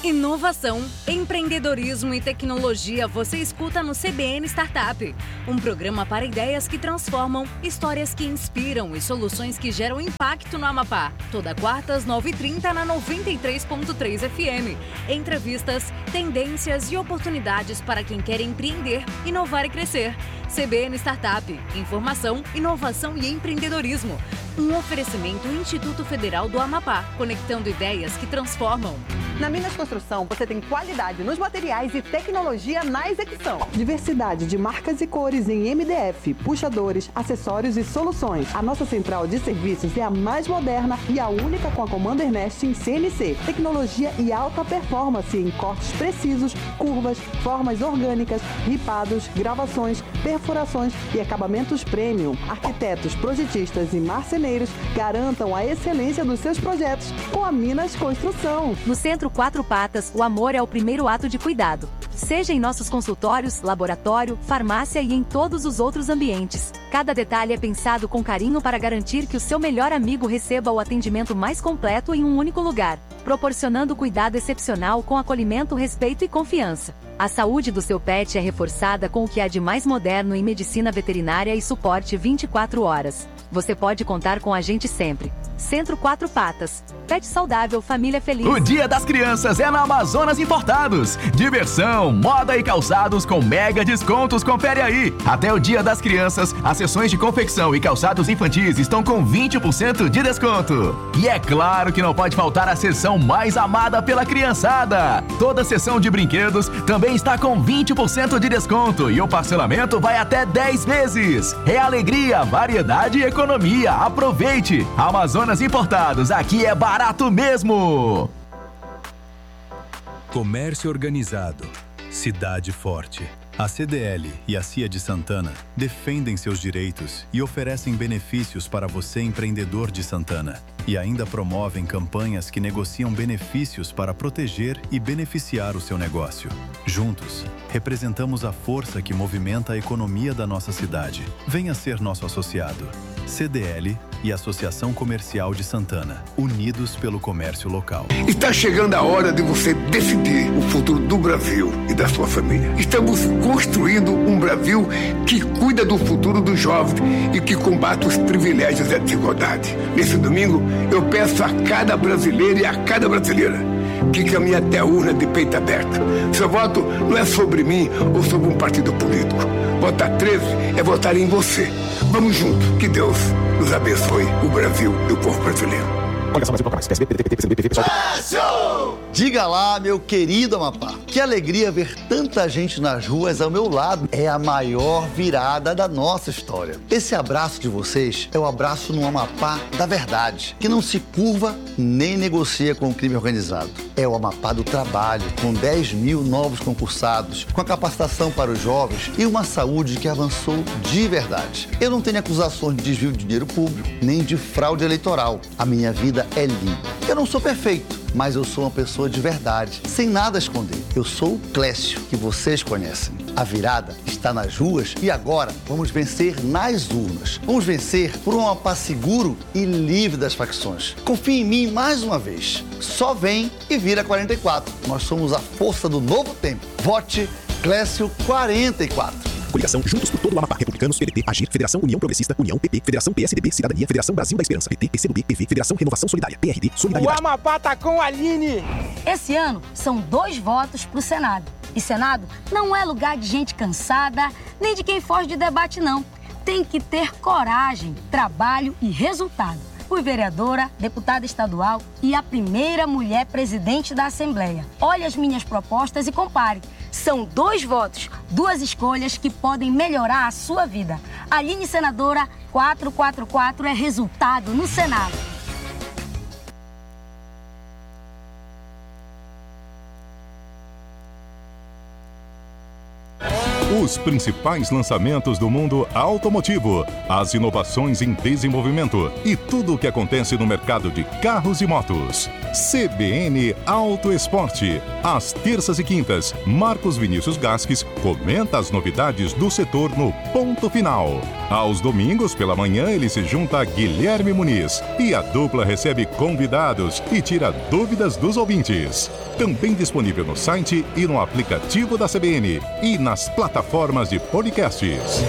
Inovação, empreendedorismo e tecnologia você escuta no CBN Startup. Um programa para ideias que transformam, histórias que inspiram e soluções que geram impacto no Amapá. Toda quarta às 9h30 na 93.3 FM. Entrevistas, tendências e oportunidades para quem quer empreender, inovar e crescer. CBN Startup. Informação, inovação e empreendedorismo. Um oferecimento Instituto Federal do Amapá, conectando ideias que transformam. Na Minas Construção, você tem qualidade nos materiais e tecnologia na execução. Diversidade de marcas e cores em MDF, puxadores, acessórios e soluções. A nossa central de serviços é a mais moderna e a única com a Commander Nest em CNC. Tecnologia e alta performance em cortes precisos, curvas, formas orgânicas, ripados, gravações, perfurações e acabamentos premium. Arquitetos, projetistas e marceneiros garantam a excelência dos seus projetos com a Minas Construção. No Centro Quatro Patas, o amor é o primeiro ato de cuidado. Seja em nossos consultórios, laboratório, farmácia e em todos os outros ambientes. Cada detalhe é pensado com carinho para garantir que o seu melhor amigo receba o atendimento mais completo em um único lugar, proporcionando cuidado excepcional com acolhimento, respeito e confiança. A saúde do seu pet é reforçada com o que há de mais moderno em medicina veterinária e suporte 24 horas. Você pode contar com a gente sempre. Centro Quatro Patas. Pet saudável, família feliz. O Dia das Crianças é na Amazonas Importados. Diversão, moda e calçados com mega descontos. Confere aí. Até o Dia das Crianças, as seções de confecção e calçados infantis estão com 20% de desconto. E é claro que não pode faltar a seção mais amada pela criançada. Toda seção de brinquedos também está com 20% de desconto e o parcelamento vai até 10 vezes. É alegria, variedade e economia. Aproveite. Amazonas Importados, aqui é barato mesmo. Comércio organizado, cidade forte. A CDL e a CIA de Santana defendem seus direitos e oferecem benefícios para você, empreendedor de Santana. E ainda promovem campanhas que negociam benefícios para proteger e beneficiar o seu negócio. Juntos, representamos a força que movimenta a economia da nossa cidade. Venha ser nosso associado. CDL e Associação Comercial de Santana, unidos pelo comércio local. Está chegando a hora de você decidir o futuro do Brasil e da sua família. Estamos construindo um Brasil que cuida do futuro dos jovens e que combate os privilégios e a desigualdade. Nesse domingo, eu peço a cada brasileiro e a cada brasileira que caminhe até a urna de peito aberto. Seu voto não é sobre mim ou sobre um partido político. Votar 13 é votar em você. Vamos juntos. Que Deus nos abençoe, o Brasil e o povo brasileiro. Coligação Brasil Proclamais. PSB, PDT, PCdoB, PV, PSOL. Diga lá, meu querido Amapá. Que alegria ver tanta gente nas ruas ao meu lado. É a maior virada da nossa história. Esse abraço de vocês é o abraço no Amapá da verdade, que não se curva nem negocia com o crime organizado. É o Amapá do trabalho, com 10 mil novos concursados, com a capacitação para os jovens e uma saúde que avançou de verdade. Eu não tenho acusações de desvio de dinheiro público, nem de fraude eleitoral. A minha vida é limpa. Eu não sou perfeito, mas eu sou uma pessoa de verdade, sem nada a esconder. Eu sou o Clécio, que vocês conhecem. A virada está nas ruas e agora vamos vencer nas urnas. Vamos vencer por um Amapá seguro e livre das facções. Confie em mim mais uma vez. Só vem e vira 44. Nós somos a força do novo tempo. Vote Clécio 44. Coligação Juntos por Todo o Amapá. Republicanos, PDT, Agir, Federação União Progressista, União, PP, Federação PSDB, Cidadania, Federação Brasil da Esperança, PT, PCdoB, PV, Federação Renovação Solidária, PRD, Solidariedade. O Amapá tá com a Aline! Esse ano são 2 votos pro Senado. E Senado não é lugar de gente cansada, nem de quem foge de debate, não. Tem que ter coragem, trabalho e resultado. Fui vereadora, deputada estadual e a primeira mulher presidente da Assembleia. Olhe as minhas propostas e compare. São 2 votos, 2 escolhas que podem melhorar a sua vida. Aline Senadora 444 é resultado no Senado. Os principais lançamentos do mundo automotivo, as inovações em desenvolvimento e tudo o que acontece no mercado de carros e motos. CBN Auto Esporte. Às terças e quintas, Marcos Vinícius Gasques comenta as novidades do setor no Ponto Final. Aos domingos, pela manhã, ele se junta a Guilherme Muniz e a dupla recebe convidados e tira dúvidas dos ouvintes. Também disponível no site e no aplicativo da CBN e nas plataformas de podcasts.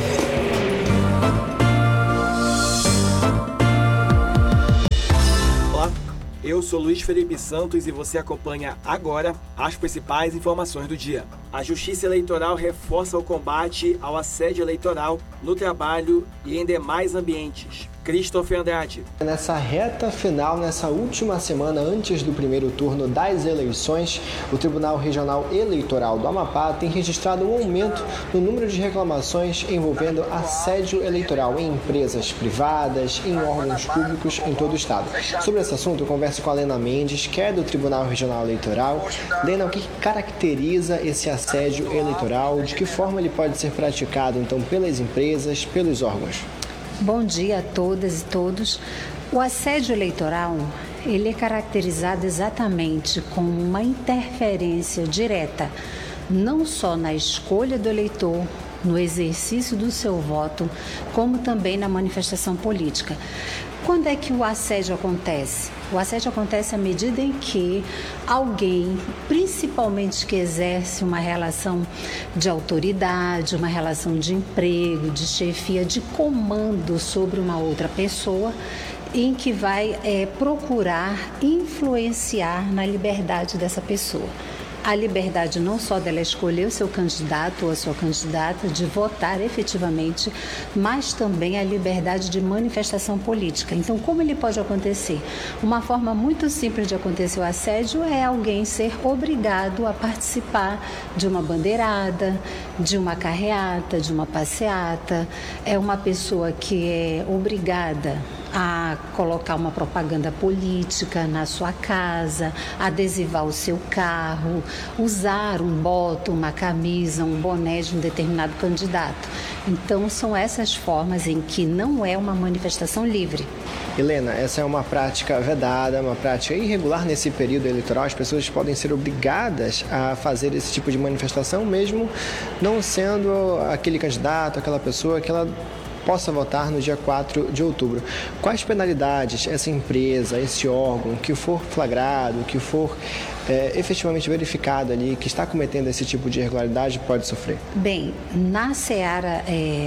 Olá, eu sou Luiz Felipe Santos e você acompanha agora as principais informações do dia. A Justiça Eleitoral reforça o combate ao assédio eleitoral no trabalho e em demais ambientes. Christopher Andrade. Nessa reta final, nessa última semana antes do primeiro turno das eleições, o Tribunal Regional Eleitoral do Amapá tem registrado um aumento no número de reclamações envolvendo assédio eleitoral em empresas privadas, em órgãos públicos em todo o estado. Sobre esse assunto, eu converso com a Lena Mendes, que é do Tribunal Regional Eleitoral. Lena, o que caracteriza esse assédio eleitoral? De que forma ele pode ser praticado, então, pelas empresas, pelos órgãos? Bom dia a todas e todos. O assédio eleitoral, ele é caracterizado exatamente como uma interferência direta, não só na escolha do eleitor, no exercício do seu voto, como também na manifestação política. Quando é que o assédio acontece? O assédio acontece à medida em que alguém, principalmente que exerce uma relação de autoridade, uma relação de emprego, de chefia, de comando sobre uma outra pessoa, em que vai procurar influenciar na liberdade dessa pessoa. A liberdade não só dela escolher o seu candidato ou a sua candidata, de votar efetivamente, mas também a liberdade de manifestação política. Então, como ele pode acontecer? Uma forma muito simples de acontecer o assédio é alguém ser obrigado a participar de uma bandeirada, de uma carreata, de uma passeata. É uma pessoa que é obrigada a colocar uma propaganda política na sua casa, adesivar o seu carro, usar um botão, uma camisa, um boné de um determinado candidato. Então, são essas formas em que não é uma manifestação livre. Helena, essa é uma prática vedada, uma prática irregular nesse período eleitoral. As pessoas podem ser obrigadas a fazer esse tipo de manifestação, mesmo não sendo aquele candidato, aquela pessoa que ela possa votar no dia 4 de outubro. Quais penalidades essa empresa, esse órgão que for flagrado, que for efetivamente verificado ali, que está cometendo esse tipo de irregularidade, pode sofrer? Bem, na seara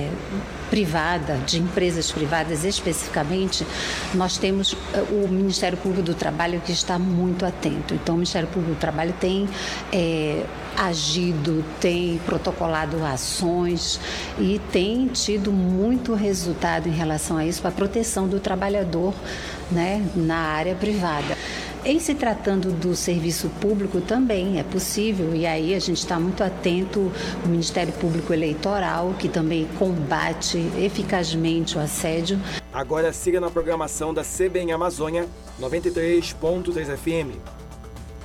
privada, de empresas privadas especificamente, nós temos o Ministério Público do Trabalho que está muito atento. Então, o Ministério Público do Trabalho tem agido, tem protocolado ações e tem tido muito resultado em relação a isso, para a proteção do trabalhador, né, na área privada. Em se tratando do serviço público também é possível, e aí a gente está muito atento, o Ministério Público Eleitoral, que também combate eficazmente o assédio. Agora siga na programação da CBN Amazônia 93.3 FM.